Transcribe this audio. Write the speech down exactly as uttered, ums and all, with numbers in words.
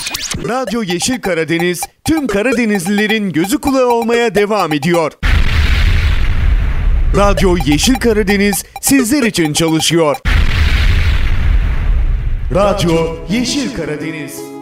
Radyo Yeşil Karadeniz, tüm Karadenizlilerin gözü kulağı olmaya devam ediyor. Radyo Yeşil Karadeniz sizler için çalışıyor. Radyo Yeşil Karadeniz.